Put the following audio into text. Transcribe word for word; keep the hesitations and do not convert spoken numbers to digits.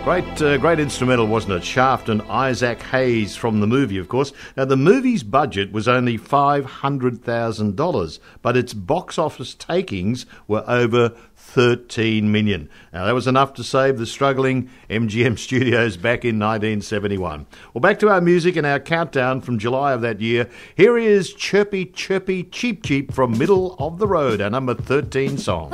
Great, uh, great instrumental, wasn't it? Shaft and Isaac Hayes from the movie, of course. Now, the movie's budget was only five hundred thousand dollars, but its box office takings were over thirteen million dollars. Now, that was enough to save the struggling M G M Studios back in nineteen seventy-one. Well, back to our music and our countdown from July of that year. Here is Chirpy Chirpy Cheep Cheep from Middle of the Road, our number thirteen song.